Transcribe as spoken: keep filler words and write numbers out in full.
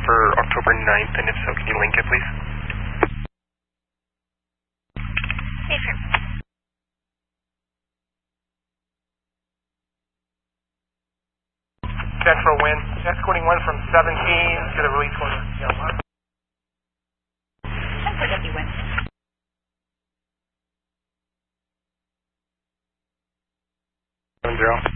for October ninth, and if so, can you link it, please? Hey, sure. Central wind, escorting one from seventeen to the release corner. Yeah. ten four W wind. Seven zero.